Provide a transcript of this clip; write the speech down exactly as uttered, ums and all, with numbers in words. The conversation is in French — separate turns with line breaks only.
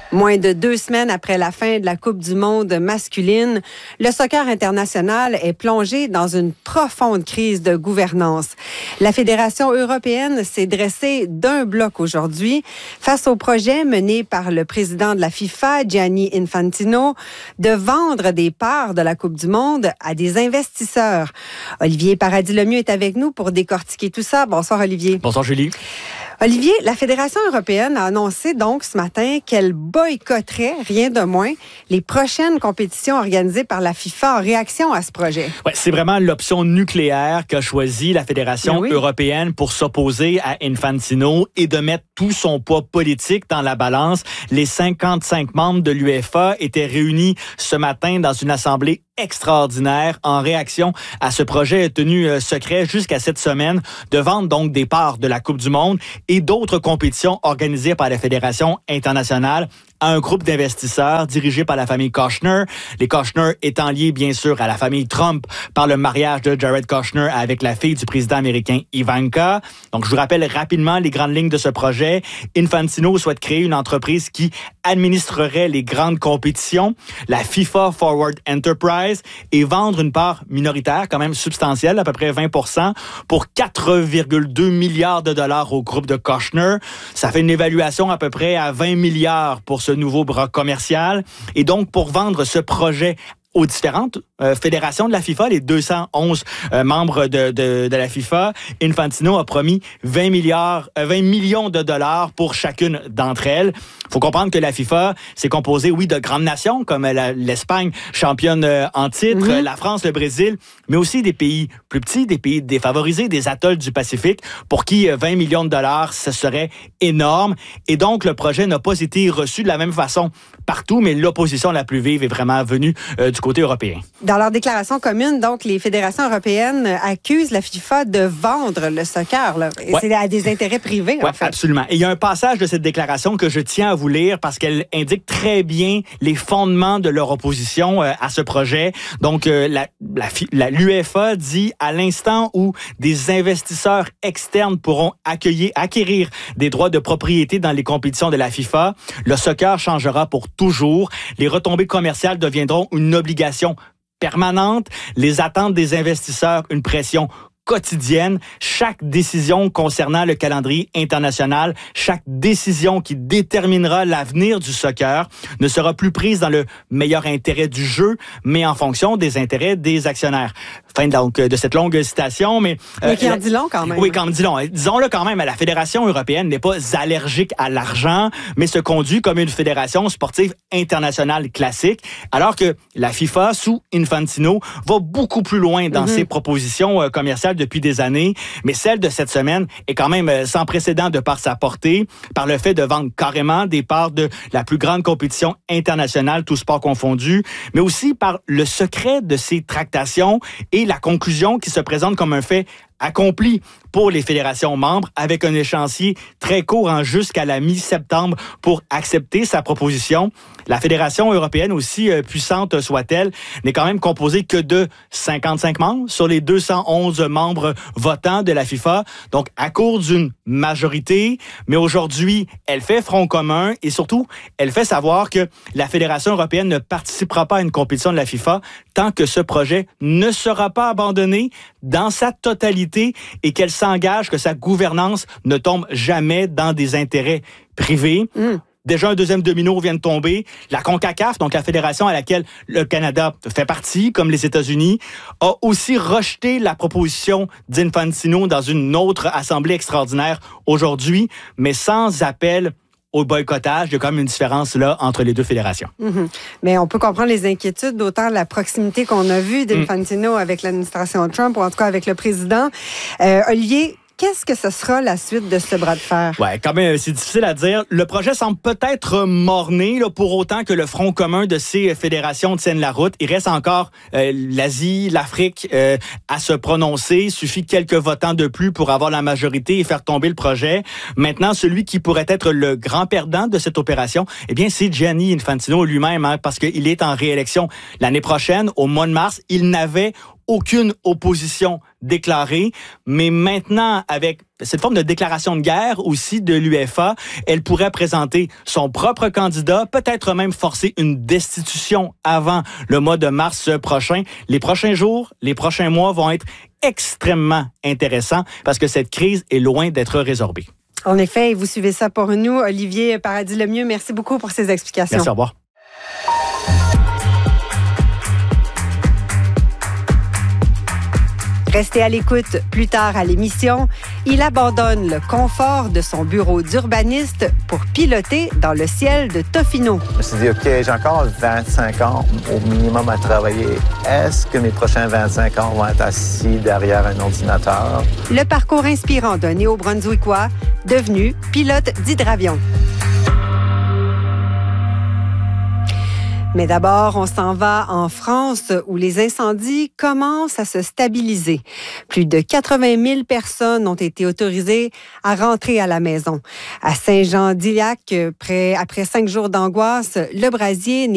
Moins de deux semaines après la fin de la Coupe du monde masculine, le soccer international est plongé dans une profonde crise de gouvernance. La Fédération européenne s'est dressée d'un bloc aujourd'hui face au projet mené par le président de la FIFA, Gianni Infantino, de vendre des parts de la Coupe du monde à des investisseurs. Olivier Paradis-Lemieux est avec nous pour décortiquer tout ça. Bonsoir Olivier.
Bonsoir Julie.
Olivier, la Fédération européenne a annoncé donc ce matin qu'elle boycotterait, rien de moins, les prochaines compétitions organisées par la FIFA en réaction à ce projet.
Ouais, c'est vraiment l'option nucléaire qu'a choisie la Fédération oui. européenne pour s'opposer à Infantino et de mettre tout son poids politique dans la balance. Les cinquante-cinq membres de l'UEFA étaient réunis ce matin dans une assemblée extraordinaire en réaction à ce projet tenu euh, secret jusqu'à cette semaine de vendre donc des parts de la Coupe du monde et d'autres compétitions organisées par la Fédération internationale à un groupe d'investisseurs dirigé par la famille Kushner. Les Kushner étant liés, bien sûr, à la famille Trump par le mariage de Jared Kushner avec la fille du président américain Ivanka. Donc, je vous rappelle rapidement les grandes lignes de ce projet. Infantino souhaite créer une entreprise qui administrerait les grandes compétitions, la FIFA Forward Enterprise, et vendre une part minoritaire, quand même substantielle, à peu près vingt pour cent, pour quatre virgule deux milliards de dollars au groupe de Kushner. Ça fait une évaluation à peu près à vingt milliards pour ce nouveau bras commercial. Et donc, pour vendre ce projet aux différentes euh, fédérations de la FIFA, les deux cent onze euh, membres de, de, de la FIFA, Infantino a promis vingt milliards, euh, vingt millions de dollars pour chacune d'entre elles. Il faut comprendre que la FIFA, c'est composé, oui, de grandes nations comme la, l'Espagne, championne euh, en titre, mm-hmm. la France, le Brésil, mais aussi des pays plus petits, des pays défavorisés, des atolls du Pacifique, pour qui euh, vingt millions de dollars, ce serait énorme. Et donc, le projet n'a pas été reçu de la même façon partout, mais l'opposition la plus vive est vraiment venue euh, du côté européen.
Dans leur déclaration commune, donc, les fédérations européennes accusent la FIFA de vendre le soccer. Là. Et ouais. C'est à des intérêts privés,
ouais,
en fait.
Absolument. Et il y a un passage de cette déclaration que je tiens à vous lire parce qu'elle indique très bien les fondements de leur opposition euh, à ce projet. Donc, euh, la, la, la, l'UEFA dit à l'instant où des investisseurs externes pourront accueillir, acquérir des droits de propriété dans les compétitions de la FIFA, le soccer changera pour toujours. Les retombées commerciales deviendront une obligation permanente. Les attentes des investisseurs, une pression quotidienne. Chaque décision concernant le calendrier international, chaque décision qui déterminera l'avenir du soccer ne sera plus prise dans le meilleur intérêt du jeu, mais en fonction des intérêts des actionnaires. Fin donc de cette longue citation, mais...
Euh, mais qui en dit long quand même.
Oui, qui en dit long. Disons-le quand même, la Fédération européenne n'est pas allergique à l'argent, mais se conduit comme une fédération sportive internationale classique, alors que la FIFA, sous Infantino, va beaucoup plus loin dans mm-hmm. ses propositions euh, commerciales depuis des années, mais celle de cette semaine est quand même euh, sans précédent de par sa portée, par le fait de vendre carrément des parts de la plus grande compétition internationale, tout sport confondu, mais aussi par le secret de ces tractations et la conclusion qui se présente comme un fait accompli pour les fédérations membres avec un échéancier très court hein, jusqu'à la mi-septembre pour accepter sa proposition. La Fédération européenne, aussi euh, puissante soit-elle, n'est quand même composée que de cinquante-cinq membres sur les deux cent onze membres votants de la FIFA. Donc, à court d'une majorité, mais aujourd'hui, elle fait front commun et surtout, elle fait savoir que la Fédération européenne ne participera pas à une compétition de la FIFA tant que ce projet ne sera pas abandonné dans sa totalité et qu'elle s'engage que sa gouvernance ne tombe jamais dans des intérêts privés. Mm. Déjà, un deuxième domino vient de tomber. La CONCACAF, donc la fédération à laquelle le Canada fait partie, comme les États-Unis, a aussi rejeté la proposition d'Infantino dans une autre assemblée extraordinaire aujourd'hui, mais sans appel au boycottage. Il y a quand même une différence là entre les deux fédérations.
Mm-hmm. Mais on peut comprendre les inquiétudes, d'autant la proximité qu'on a vue d'Infantino mm. avec l'administration Trump, ou en tout cas avec le président. Euh, Olivier, qu'est-ce que ce sera la suite de ce bras de fer?
Ouais, quand même, c'est difficile à dire. Le projet semble peut-être morné, là, pour autant que le front commun de ces fédérations tienne la route. Il reste encore euh, l'Asie, l'Afrique euh, à se prononcer. Il suffit quelques votants de plus pour avoir la majorité et faire tomber le projet. Maintenant, celui qui pourrait être le grand perdant de cette opération, eh bien, c'est Gianni Infantino lui-même, hein, parce qu'il est en réélection l'année prochaine, au mois de mars. Il n'avait aucune opposition déclarée, mais maintenant, avec cette forme de déclaration de guerre aussi de l'U E F A, elle pourrait présenter son propre candidat, peut-être même forcer une destitution avant le mois de mars prochain. Les prochains jours, les prochains mois vont être extrêmement intéressants parce que cette crise est loin d'être résorbée.
En effet, vous suivez ça pour nous. Olivier Paradis-Lemieux, merci beaucoup pour ces explications.
Merci, au revoir.
Restez à l'écoute plus tard à l'émission. Il abandonne le confort de son bureau d'urbaniste pour piloter dans le ciel de Tofino.
Je me suis dit, OK, j'ai encore vingt-cinq ans au minimum à travailler. Est-ce que mes prochains vingt-cinq ans vont être assis derrière un ordinateur?
Le parcours inspirant d'un néo-brunswickois devenu pilote d'hydravion. Mais d'abord, on s'en va en France où les incendies commencent à se stabiliser. Plus de quatre-vingt mille personnes ont été autorisées à rentrer à la maison. À Saint-Jean-d'Illac, près, après cinq jours d'angoisse, le brasier n'est